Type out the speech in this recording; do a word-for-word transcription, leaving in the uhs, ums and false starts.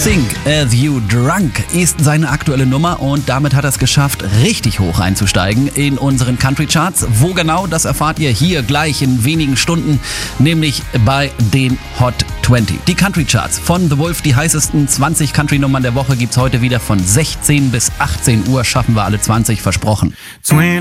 Think As You Drunk ist seine aktuelle Nummer und damit hat er es geschafft, richtig hoch einzusteigen in unseren Country Charts. Wo genau, das erfahrt ihr hier gleich in wenigen Stunden, nämlich bei den Hot zwanzig. Die Country Charts von The Wolf, die heißesten zwanzig Country-Nummern der Woche gibt's heute wieder von sechzehn bis achtzehn Uhr. Schaffen wir alle zwanzig, versprochen.